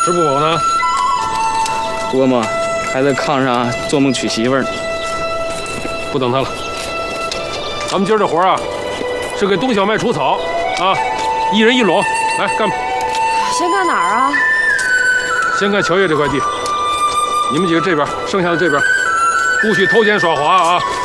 石不否呢？ 伯母还在炕上做梦娶媳妇儿呢。 不等他了。咱们今儿这活啊，是给冬小麦除草啊，一人一垄，来干吧。 先干哪儿啊？ 先干乔叶这块地，你们几个这边，剩下的这边，不许偷奸耍滑啊！